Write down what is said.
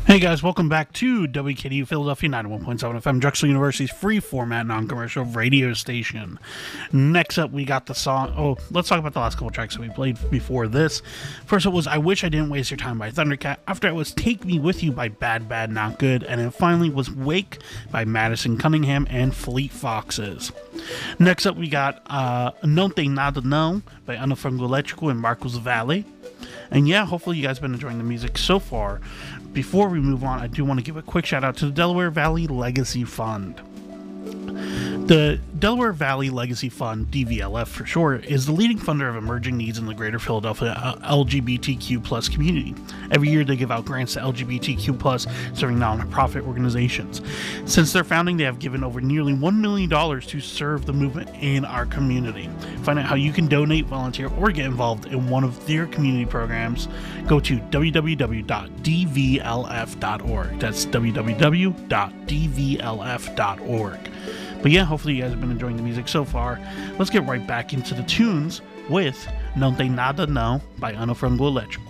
Hey guys, welcome back to WKDU Philadelphia 91.7 FM, Drexel University's free format non-commercial radio station. Next up, we got the song. Oh, let's talk about the last couple tracks that we played before this. First, it was I Wish I Didn't Waste Your Time by Thundercat. After it was Take Me With You by Bad Bad Not Good. And it finally was Wake by Madison Cunningham and Fleet Foxes. Next up, we got Non Tem Nada Não by Ana Frango Elétrico and Marcos Valle. And yeah, hopefully you guys have been enjoying the music so far. Before we move on, I do want to give a quick shout out to the Delaware Valley Legacy Fund. The Delaware Valley Legacy Fund, DVLF for short, is the leading funder of emerging needs in the greater Philadelphia LGBTQ+ community. Every year they give out grants to LGBTQ+ serving non-profit organizations. Since their founding, they have given over nearly $1 million to serve the movement in our community. Find out how you can donate, volunteer, or get involved in one of their community programs. Go to www.dvlf.org. That's www.dvlf.org. But yeah, hopefully you guys have been enjoying the music so far. Let's get right back into the tunes with Non Tem Nada Não by Ana Frango Elétrico.